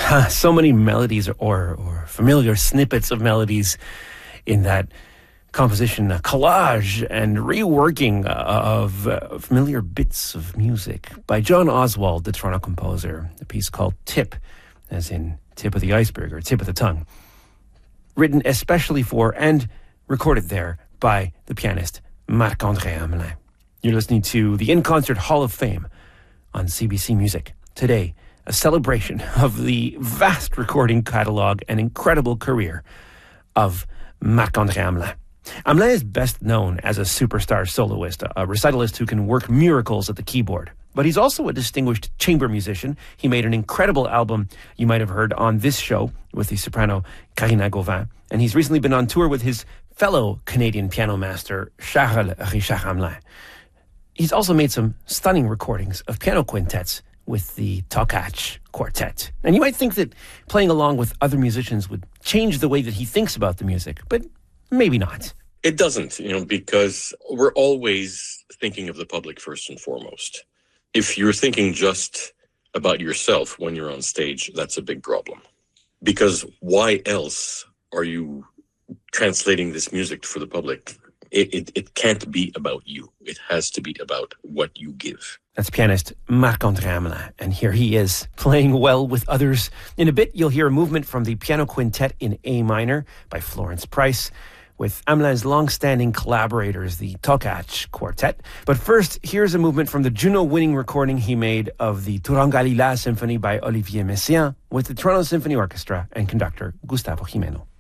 So many melodies or familiar snippets of melodies in that composition, a collage and reworking of familiar bits of music by John Oswald, the Toronto composer. A piece called Tip, as in tip of the iceberg or tip of the tongue. Written especially for and recorded there by the pianist Marc-André Hamelin. You're listening to the In Concert Hall of Fame on CBC Music. Today, a celebration of the vast recording catalogue and incredible career of Marc-André Hamelin. Hamelin is best known as a superstar soloist, a recitalist who can work miracles at the keyboard. But he's also a distinguished chamber musician. He made an incredible album you might have heard on this show with the soprano Karina Gauvin. And he's recently been on tour with his fellow Canadian piano master, Charles Richard Hamelin. He's also made some stunning recordings of piano quintets with the Tokach Quartet. And you might think that playing along with other musicians would change the way that he thinks about the music, but maybe not. It doesn't, because we're always thinking of the public first and foremost. If you're thinking just about yourself when you're on stage, that's a big problem. Because why else are you translating this music for the public? It can't be about you. It has to be about what you give. That's pianist Marc-André Hamelin, and here he is, playing well with others. In a bit, you'll hear a movement from the Piano Quintet in A minor by Florence Price, with Hamelin's long-standing collaborators, the Tokach Quartet. But first, here's a movement from the Juno-winning recording he made of the Turangalila Symphony by Olivier Messiaen with the Toronto Symphony Orchestra and conductor Gustavo Gimeno.